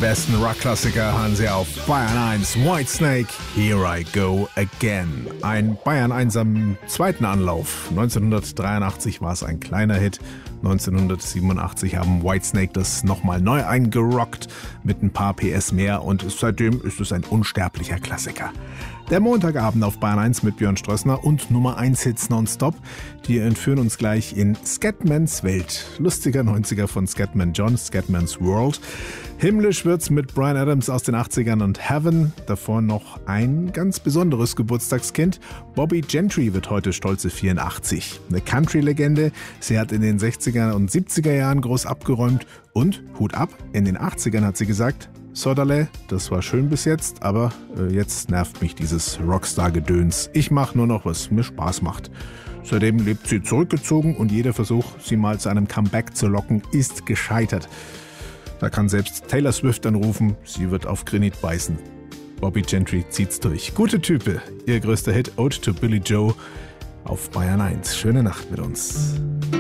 besten Rockklassiker hören Sie auf Bayern 1. Whitesnake, Here I Go Again. Ein Bayern 1 am zweiten Anlauf. 1983 war es ein kleiner Hit. 1987 haben Whitesnake das nochmal neu eingerockt mit ein paar PS mehr und seitdem ist es ein unsterblicher Klassiker. Der Montagabend auf Bayern 1 mit Björn Strössner und Nummer 1 Hits nonstop. Die entführen uns gleich in Scatmans Welt. Lustiger 90er von Scatman John, Scatman's World. Himmlisch wird's mit Bryan Adams aus den 80ern und Heaven. Davor noch ein ganz besonderes Geburtstagskind. Bobby Gentry wird heute stolze 84. Eine Country-Legende. Sie hat in den 60er und 70er Jahren groß abgeräumt. Und, Hut ab, in den 80ern hat sie gesagt, Sodale, das war schön bis jetzt, aber jetzt nervt mich dieses Rockstar-Gedöns. Ich mache nur noch, was mir Spaß macht. Seitdem lebt sie zurückgezogen und jeder Versuch, sie mal zu einem Comeback zu locken, ist gescheitert. Da kann selbst Taylor Swift anrufen, sie wird auf Granit beißen. Bobby Gentry zieht's durch. Gute Type, ihr größter Hit, Ode to Billy Joe auf Bayern 1. Schöne Nacht mit uns.